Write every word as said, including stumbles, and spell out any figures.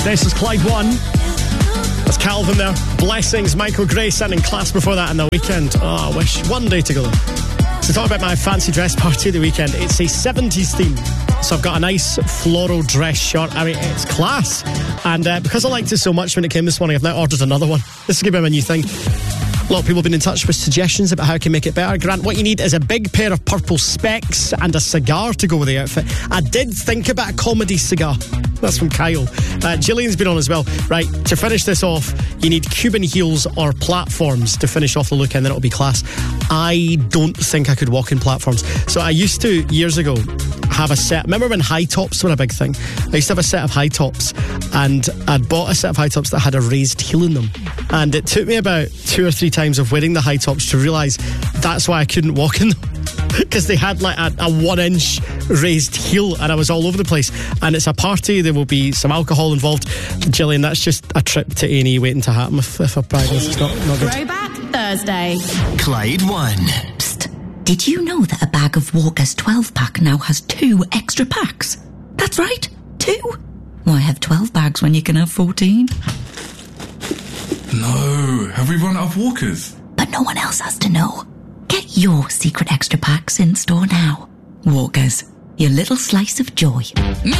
This is Clyde One. That's Calvin there. Blessings, Michael Grace, and in Class before that in the weekend. Oh, I wish one day to go. So talk about my fancy dress party of the weekend. It's a seventies theme. So I've got a nice floral dress shirt. I mean, it's class. And uh, because I liked it so much when it came this morning, I've now ordered another one. This is going to be my new thing. A lot of people have been in touch with suggestions about how I can make it better. Grant, what you need is a big pair of purple specs and a cigar to go with the outfit. I did think about a comedy cigar. That's from Kyle. Uh, Gillian's been on as well. Right, to finish this off, you need Cuban heels or platforms to finish off the look, and then it'll be class. I don't think I could walk in platforms. So I used to, years ago, have a set. Remember when high tops were a big thing? I used to have a set of high tops, and I'd bought a set of high tops that had a raised heel in them. And it took me about two or three times of wearing the high tops to realise that's why I couldn't walk in them. Because they had like a, a one inch raised heel, and I was all over the place. And it's a party, there will be some alcohol involved. Gillian, that's just a trip to A and E waiting to happen if, if I practice. It's not, not good. Throwback Thursday. Clyde One. Psst. Did you know that a bag of Walker's twelve pack now has two extra packs? That's right, two. Why have twelve bags when you can have fourteen? No, have we run out of Walkers? But no one else has to know. Get your secret extra packs in store now. Walkers, your little slice of joy.